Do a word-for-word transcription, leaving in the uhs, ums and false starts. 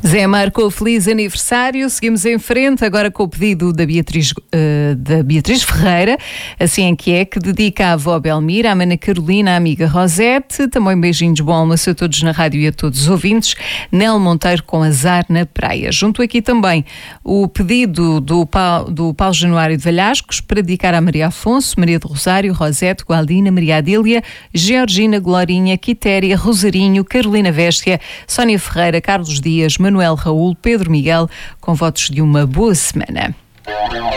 Zé marcou feliz aniversário. Seguimos em frente agora com o pedido da Beatriz, uh, da Beatriz Ferreira, assim é que é, que dedica à avó Belmira, à mana Carolina, à amiga Rosete. Também beijinhos, bom almoço a todos na rádio e a todos os ouvintes. Nel Monteiro com azar na praia. Junto aqui também o pedido do, pa, do Paulo Januário de Valhascos para dedicar a Maria Afonso, Maria de Rosário, Rosete, Gualdina, Maria Adília, Georgina, Glorinha, Quitéria, Rosarinho, Carolina Véstia, Sónia Ferreira, Carlos Dias, Manuel Raul, Pedro Miguel, com votos de uma boa semana.